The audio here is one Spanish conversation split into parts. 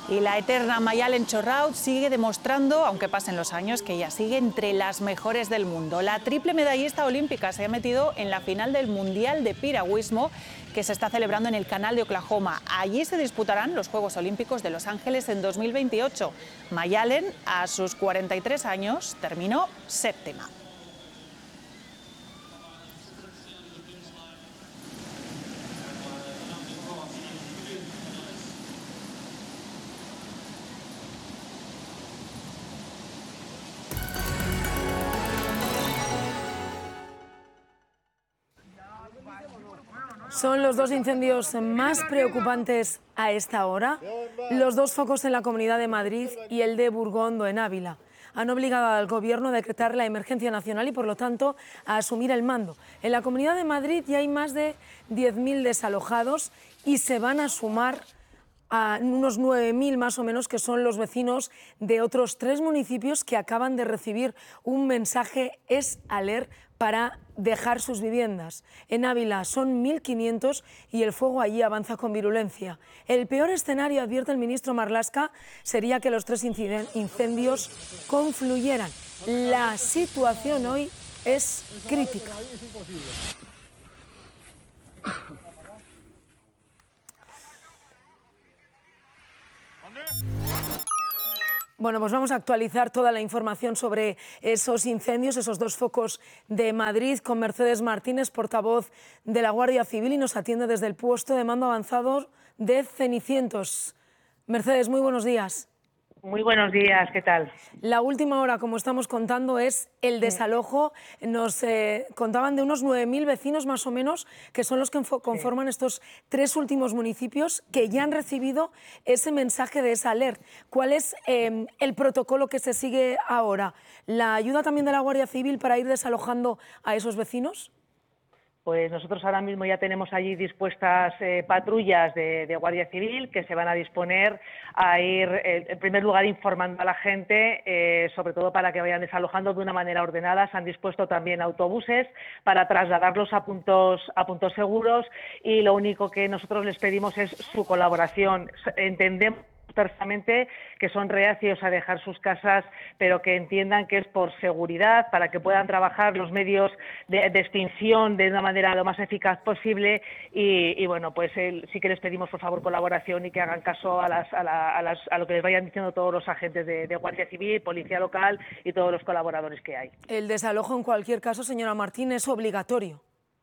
Y la eterna Mayalen Chorraut sigue demostrando, aunque pasen los años, que ella sigue entre las mejores del mundo. La triple medallista olímpica se ha metido en la final del Mundial de Piragüismo que se está celebrando en el Canal de Oklahoma. Allí se disputarán los Juegos Olímpicos de Los Ángeles en 2028. Mayalen, a sus 43 años, terminó séptima. Son los dos incendios más preocupantes a esta hora. Los dos focos en la Comunidad de Madrid y el de Burgondo, en Ávila, han obligado al Gobierno a decretar la emergencia nacional y, por lo tanto, a asumir el mando. En la Comunidad de Madrid ya hay más de 10.000 desalojados y se van a sumar a unos 9.000 más o menos, que son los vecinos de otros 3 municipios que acaban de recibir un mensaje Es-Alert para dejar sus viviendas. En Ávila son 1.500 y el fuego allí avanza con virulencia. El peor escenario, advierte el ministro Marlaska, sería que los 3 incendios confluyeran. La situación hoy es crítica. Bueno, pues vamos a actualizar toda la información sobre esos incendios, esos 2 focos de Madrid, con Mercedes Martínez, portavoz de la Guardia Civil, y nos atiende desde el puesto de mando avanzado de Cenicientos. Mercedes, muy buenos días. Muy buenos días, ¿qué tal? La última hora, como estamos contando, es el desalojo. Nos contaban de unos 9.000 vecinos más o menos, que son los que conforman estos 3 últimos municipios que ya han recibido ese mensaje de Es-Alert. ¿Cuál es el protocolo que se sigue ahora? ¿La ayuda también de la Guardia Civil para ir desalojando a esos vecinos? Pues nosotros ahora mismo ya tenemos allí dispuestas patrullas de Guardia Civil que se van a disponer a ir, en primer lugar, informando a la gente, sobre todo para que vayan desalojando de una manera ordenada. Se han dispuesto también autobuses para trasladarlos a puntos seguros, y lo único que nosotros les pedimos es su colaboración. Entendemos perfectamente que son reacios a dejar sus casas, pero que entiendan que es por seguridad, para que puedan trabajar los medios de extinción de una manera lo más eficaz posible, y bueno, pues sí que les pedimos por favor colaboración y que hagan caso a lo que les vayan diciendo todos los agentes de Guardia Civil, Policía Local y todos los colaboradores que hay. El desalojo, en cualquier caso, señora Martín, es obligatorio.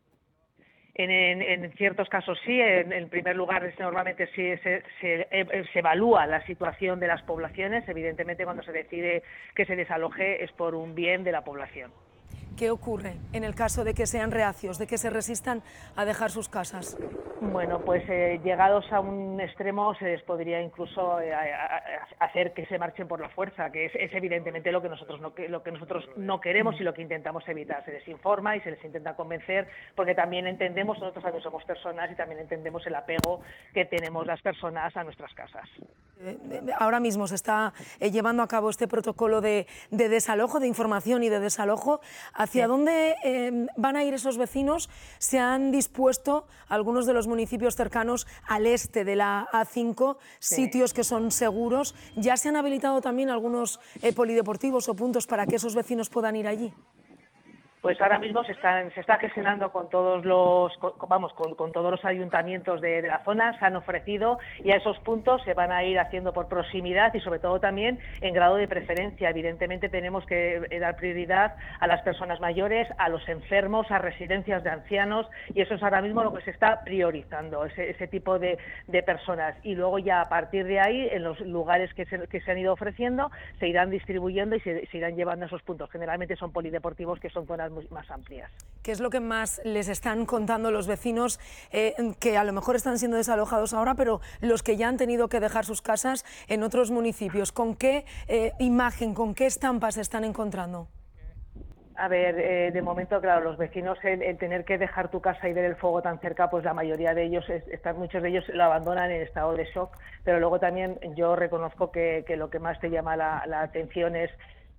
En ciertos casos sí. En primer lugar, normalmente sí se evalúa la situación de las poblaciones. Evidentemente, cuando se decide que se desaloje es por un bien de la población. ¿Qué ocurre en el caso de que sean reacios, de que se resistan a dejar sus casas? Bueno, pues llegados a un extremo se les podría incluso hacer que se marchen por la fuerza, que es evidentemente lo que nosotros no queremos y lo que intentamos evitar. Se les informa y se les intenta convencer, porque también entendemos, nosotros también somos personas y también entendemos el apego que tenemos las personas a nuestras casas. Ahora mismo se está llevando a cabo este protocolo de desalojo, de información y de desalojo. ¿Hacia dónde van a ir esos vecinos? ¿Se han dispuesto algunos de los municipios cercanos al este de la A5, sitios que son seguros? ¿Ya se han habilitado también algunos polideportivos o puntos para que esos vecinos puedan ir allí? Pues ahora mismo se está gestionando con todos los ayuntamientos de la zona. Se han ofrecido, y a esos puntos se van a ir haciendo por proximidad y sobre todo también en grado de preferencia. Evidentemente tenemos que dar prioridad a las personas mayores, a los enfermos, a residencias de ancianos, y eso es ahora mismo lo que se está priorizando, ese tipo de personas. Y luego ya a partir de ahí, en los lugares que se han ido ofreciendo, se irán distribuyendo y se irán llevando a esos puntos. Generalmente son polideportivos, que son zonas más amplias. ¿Qué es lo que más les están contando los vecinos que a lo mejor están siendo desalojados ahora, pero los que ya han tenido que dejar sus casas en otros municipios? ¿Con qué imagen, con qué estampas se están encontrando? A ver, de momento, claro, los vecinos, el tener que dejar tu casa y ver el fuego tan cerca, pues la mayoría de ellos, muchos de ellos lo abandonan en estado de shock, pero luego también yo reconozco que lo que más te llama la atención es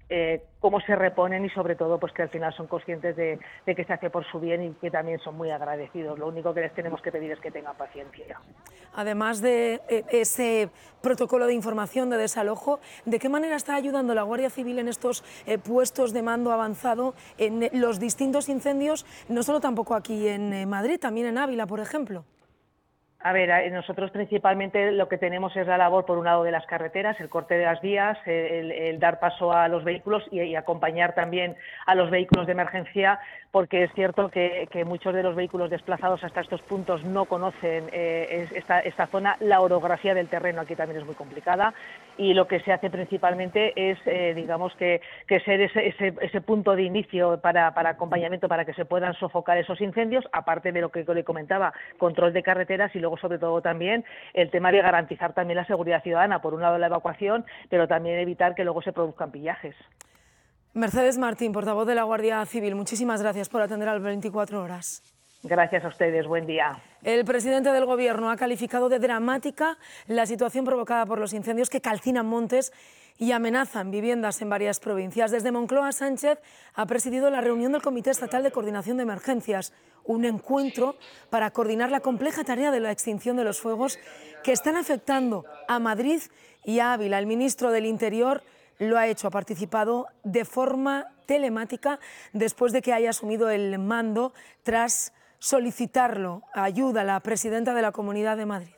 cómo se reponen y sobre todo pues que al final son conscientes de que se hace por su bien y que también son muy agradecidos. Lo único que les tenemos que pedir es que tengan paciencia. Además de ese protocolo de información de desalojo, ¿de qué manera está ayudando la Guardia Civil en estos puestos de mando avanzado en los distintos incendios, no solo tampoco aquí en Madrid, también en Ávila, por ejemplo? A ver, nosotros principalmente lo que tenemos es la labor, por un lado, de las carreteras, el corte de las vías, el dar paso a los vehículos y acompañar también a los vehículos de emergencia, porque es cierto que muchos de los vehículos desplazados hasta estos puntos no conocen esta zona. La orografía del terreno aquí también es muy complicada y lo que se hace principalmente es, digamos, que ser ese punto de inicio para acompañamiento, para que se puedan sofocar esos incendios, aparte de lo que le comentaba, control de carreteras y luego sobre todo también el tema de garantizar también la seguridad ciudadana, por un lado la evacuación, pero también evitar que luego se produzcan pillajes. Mercedes Martín, portavoz de la Guardia Civil, muchísimas gracias por atender al 24 horas. Gracias a ustedes, buen día. El presidente del Gobierno ha calificado de dramática la situación provocada por los incendios que calcinan montes y amenazan viviendas en varias provincias. Desde Moncloa, Sánchez ha presidido la reunión del Comité Estatal de Coordinación de Emergencias, un encuentro para coordinar la compleja tarea de la extinción de los fuegos que están afectando a Madrid y a Ávila. El ministro del Interior lo ha hecho, ha participado de forma telemática después de que haya asumido el mando tras solicitarlo ayuda a la presidenta de la Comunidad de Madrid.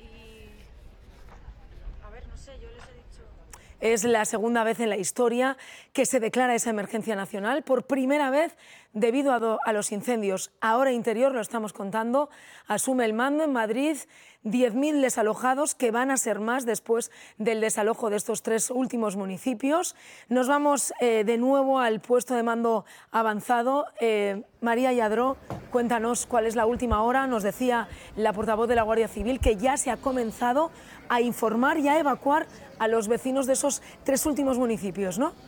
Es la segunda vez en la historia que se declara esa emergencia nacional, por primera vez debido a los incendios. Ahora Interior, lo estamos contando, asume el mando en Madrid, 10.000 desalojados, que van a ser más después del desalojo de estos 3 últimos municipios. Nos vamos de nuevo al puesto de mando avanzado. María Lladró, cuéntanos cuál es la última hora. Nos decía la portavoz de la Guardia Civil que ya se ha comenzado a informar y a evacuar a los vecinos de esos 3 últimos municipios, ¿no?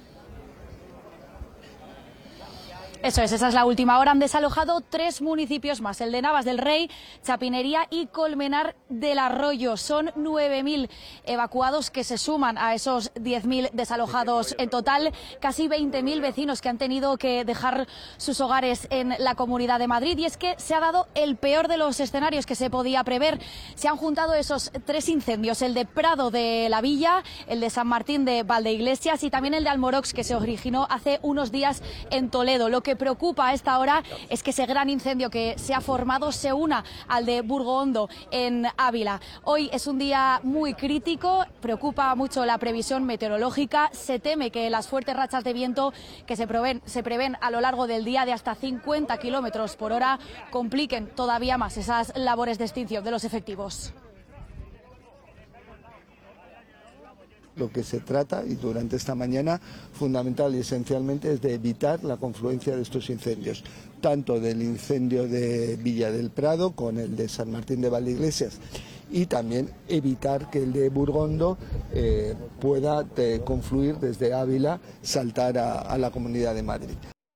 Eso es, esa es la última hora. Han desalojado 3 municipios más, el de Navas del Rey, Chapinería y Colmenar del Arroyo. Son 9.000 evacuados que se suman a esos 10.000 desalojados en total. Casi 20.000 vecinos que han tenido que dejar sus hogares en la Comunidad de Madrid. Y es que se ha dado el peor de los escenarios que se podía prever. Se han juntado esos 3 incendios, el de Prado de la Villa, el de San Martín de Valdeiglesias y también el de Almorox, que se originó hace unos días en Toledo. Lo que preocupa a esta hora es que ese gran incendio que se ha formado se una al de Burgondo en Ávila. Hoy es un día muy crítico, preocupa mucho la previsión meteorológica, se teme que las fuertes rachas de viento que se prevén a lo largo del día de hasta 50 kilómetros por hora compliquen todavía más esas labores de extinción de los efectivos. Lo que se trata, y durante esta mañana, fundamental y esencialmente, es de evitar la confluencia de estos incendios, tanto del incendio de Villa del Prado con el de San Martín de Valdeiglesias, y también evitar que el de Burgondo pueda confluir desde Ávila, saltar a la Comunidad de Madrid.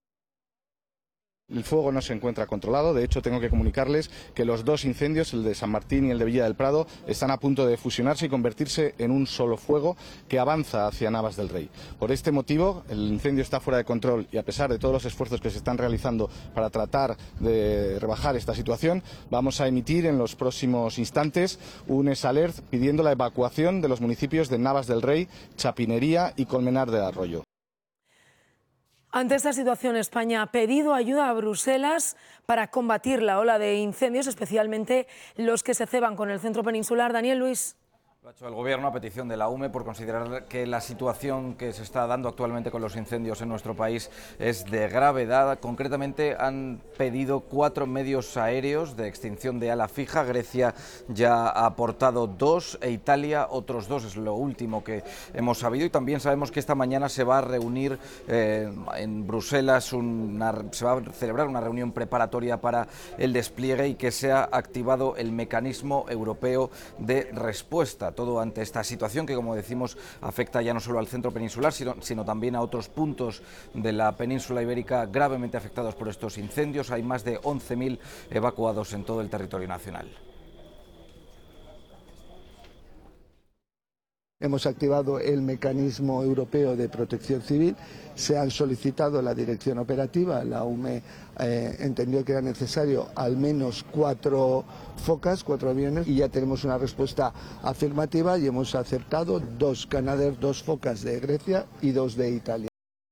El fuego no se encuentra controlado, de hecho tengo que comunicarles que los 2 incendios, el de San Martín y el de Villa del Prado, están a punto de fusionarse y convertirse en un solo fuego que avanza hacia Navas del Rey. Por este motivo, el incendio está fuera de control y a pesar de todos los esfuerzos que se están realizando para tratar de rebajar esta situación, vamos a emitir en los próximos instantes un SALERT pidiendo la evacuación de los municipios de Navas del Rey, Chapinería y Colmenar del Arroyo. Ante esta situación, España ha pedido ayuda a Bruselas para combatir la ola de incendios, especialmente los que se ceban con el centro peninsular. Daniel Luis. Lo ha hecho el Gobierno a petición de la UME por considerar que la situación que se está dando actualmente con los incendios en nuestro país es de gravedad. Concretamente han pedido 4 medios aéreos de extinción de ala fija. Grecia ya ha aportado 2 e Italia otros 2, es lo último que hemos sabido. Y también sabemos que esta mañana se va a reunir en Bruselas, se va a celebrar una reunión preparatoria para el despliegue y que se ha activado el mecanismo europeo de respuesta. Todo ante esta situación que, como decimos, afecta ya no solo al centro peninsular, sino también a otros puntos de la península ibérica gravemente afectados por estos incendios. Hay más de 11.000 evacuados en todo el territorio nacional. hemos activado el mecanismo europeo de protección civil, se han solicitado la dirección operativa, la UME entendió que era necesario al menos 4 focas, 4 aviones, y ya tenemos una respuesta afirmativa y hemos aceptado 2 Canadair, 2 focas de Grecia y 2 de Italia.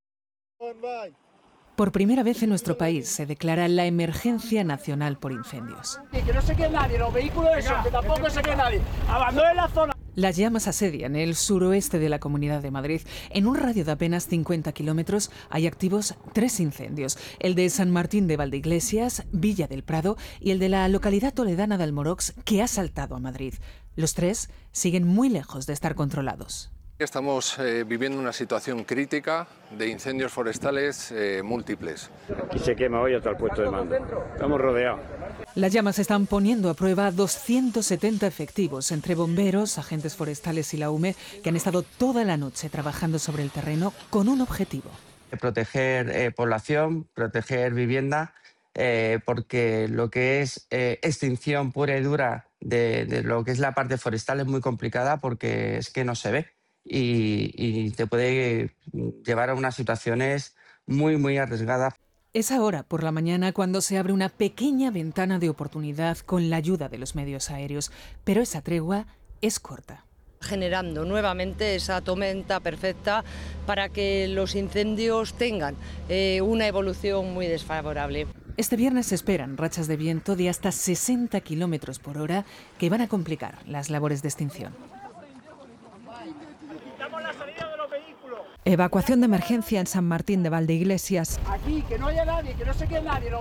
Por primera vez en nuestro país se declara la emergencia nacional por incendios. Que no se quede nadie, los vehículos esos, que tampoco se quede nadie. Abandonen la zona. Las llamas asedian el suroeste de la Comunidad de Madrid. En un radio de apenas 50 kilómetros hay activos 3 incendios. El de San Martín de Valdeiglesias, Villa del Prado y el de la localidad toledana de Almorox, que ha saltado a Madrid. Los 3 siguen muy lejos de estar controlados. Estamos viviendo una situación crítica de incendios forestales múltiples. Y se quema hoy hasta el puesto de mando. Estamos rodeados. Las llamas están poniendo a prueba 270 efectivos, entre bomberos, agentes forestales y la UME, que han estado toda la noche trabajando sobre el terreno con un objetivo. Proteger población, proteger vivienda, porque lo que es extinción pura y dura de lo que es la parte forestal es muy complicada porque es que no se ve y te puede llevar a unas situaciones muy arriesgadas. Es ahora, por la mañana, cuando se abre una pequeña ventana de oportunidad con la ayuda de los medios aéreos, pero esa tregua es corta. Generando nuevamente esa tormenta perfecta para que los incendios tengan una evolución muy desfavorable. Este viernes se esperan rachas de viento de hasta 60 kilómetros por hora que van a complicar las labores de extinción. Evacuación de emergencia en San Martín de Valdeiglesias. Aquí, que no haya nadie, que no se quede nadie.